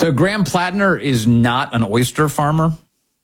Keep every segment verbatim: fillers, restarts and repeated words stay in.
So Graham Plattner is not an oyster farmer.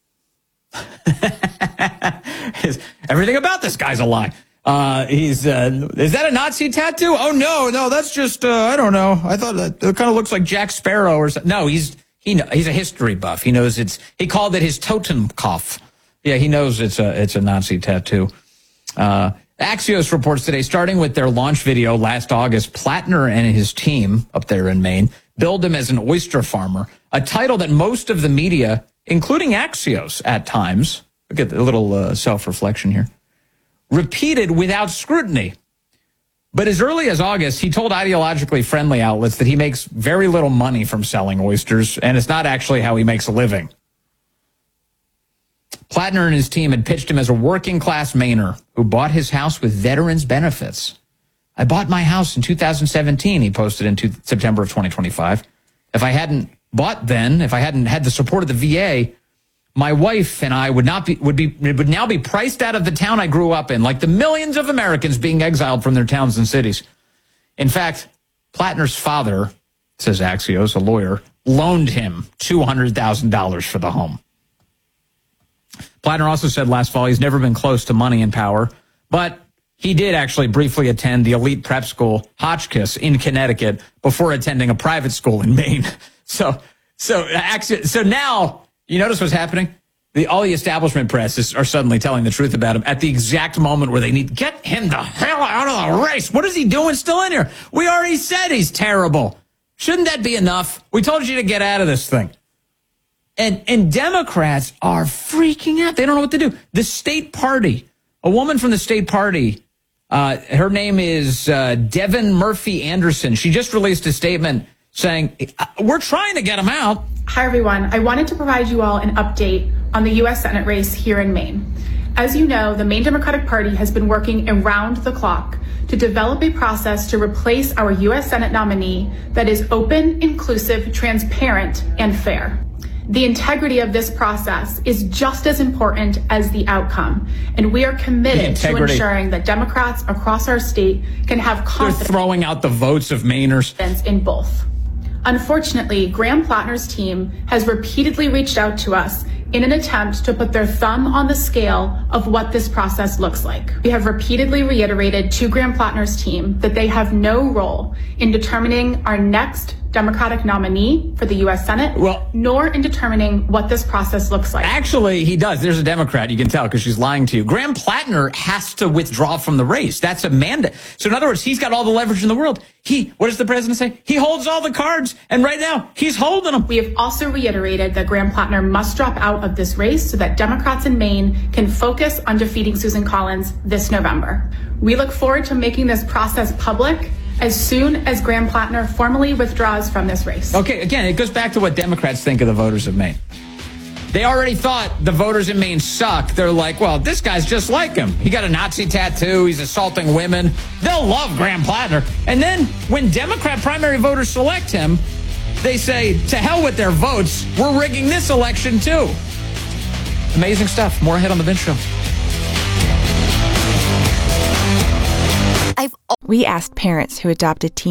Everything about this guy's a lie. Uh, he's, uh, is that a Nazi tattoo? Oh, no, no, that's just, uh, I don't know. I thought that it kind of looks like Jack Sparrow or something. No, he's, he, he's a history buff. He knows it's, he called it his Totenkopf. Yeah, he knows it's a, it's a Nazi tattoo. Uh, Axios reports today, starting with their launch video last August, Plattner and his team up there in Maine billed him as an oyster farmer, a title that most of the media, including Axios at times, look at the little uh, self-reflection here, repeated without scrutiny. But as early as August, he told ideologically friendly outlets that he makes very little money from selling oysters, and it's not actually how he makes a living. Plattner and his team had pitched him as a working-class Mainer who bought his house with veterans' benefits. I bought my house in two thousand seventeen, he posted in two, September of twenty twenty-five. If I hadn't bought then, if I hadn't had the support of the V A, my wife and I would not be would be would now be priced out of the town I grew up in, like the millions of Americans being exiled from their towns and cities. In fact, Plattner's father, says Axios, a lawyer, loaned him two hundred thousand dollars for the home. Plattner also said last fall he's never been close to money and power, but he did actually briefly attend the elite prep school, Hotchkiss, in Connecticut, before attending a private school in Maine. So, so, so now, you notice what's happening? The, all the establishment press is, are suddenly telling the truth about him at the exact moment where they need, get him the hell out of the race. What is he doing still in here? We already said he's terrible. Shouldn't that be enough? We told you to get out of this thing. And, and Democrats are freaking out. They don't know what to do. The state party, a woman from the state party, uh, her name is uh, Devin Murphy Anderson. She just released a statement saying, we're trying to get him out. Hi, everyone. I wanted to provide you all an update on the U S Senate race here in Maine. As you know, the Maine Democratic Party has been working around the clock to develop a process to replace our U S Senate nominee that is open, inclusive, transparent, and fair. The integrity of this process is just as important as the outcome, and we are committed to ensuring that Democrats across our state can have confidence. They're throwing out the votes of Mainers. In both. Unfortunately, Graham Plattner's team has repeatedly reached out to us in an attempt to put their thumb on the scale of what this process looks like. We have repeatedly reiterated to Graham Plattner's team that they have no role in determining our next Democratic nominee for the U S Senate, well, nor in determining what this process looks like. Actually, he does. There's a Democrat. You can tell because she's lying to you. Graham Plattner has to withdraw from the race. That's a mandate. So in other words, he's got all the leverage in the world. He, what does the president say? He holds all the cards. And right now, he's holding them. We have also reiterated that Graham Plattner must drop out of this race so that Democrats in Maine can focus on defeating Susan Collins this November. We look forward to making this process public as soon as Graham Plattner formally withdraws from this race. Okay, again, it goes back to what Democrats think of the voters of Maine. They already thought the voters in Maine suck. They're like, well, this guy's just like him. He got a Nazi tattoo. He's assaulting women. They'll love Graham Plattner. And then when Democrat primary voters select him, they say, to hell with their votes. We're rigging this election, too. Amazing stuff. More ahead on The Vince Show. I've we asked parents who adopted teen